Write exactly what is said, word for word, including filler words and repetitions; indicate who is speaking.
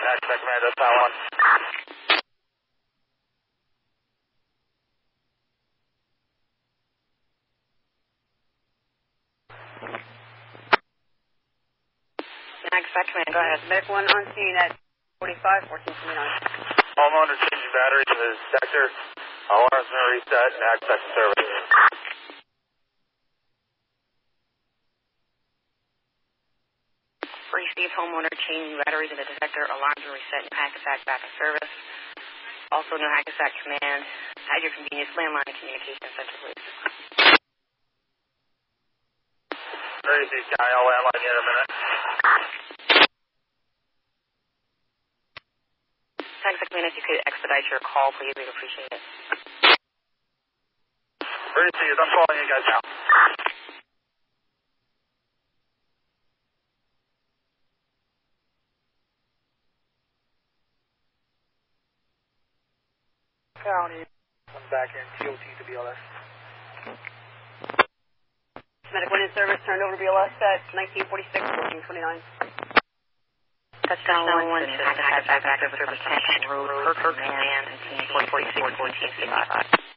Speaker 1: Hackensack Command, that's Tower one.
Speaker 2: Hackensack Command, go ahead. Medic one on scene at forty-five, fourteen twenty-nine.
Speaker 1: Homeowner changing batteries in the sector. Alarms been reset and Hackensack service.
Speaker 2: Received homeowner changing batteries in the detector, alarms are reset, New Hackensack back in service. Also, New Hackensack Command, at your convenience, landline communication center, please.
Speaker 1: Ready, East County, I'll landline you in a minute.
Speaker 2: Hackensack Command, if you could expedite your call, please, we'd appreciate it.
Speaker 1: Ready, see you. I'm calling you guys now. County. I'm back in T O T to B L S.
Speaker 2: Medic one in service, turned over to B L S at nineteen forty-six, fourteen twenty-nine. Touchdown one, Hackensack back in service on Canton Road, per command, nineteen forty-six, fourteen fifty-five.